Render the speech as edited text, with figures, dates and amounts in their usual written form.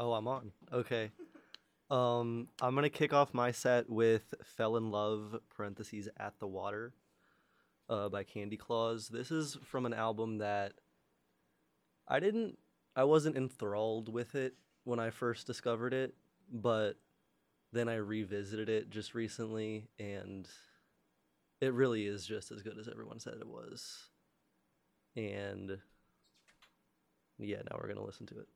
Oh, I'm on. Okay. I'm gonna kick off my set with "Fell in Love" (parentheses at the water) by Candy Claus. This is from an album that I didn't, I wasn't enthralled with it when I first discovered it, but then I revisited it just recently, and it really is just as good as everyone said it was. And yeah, now we're gonna listen to it.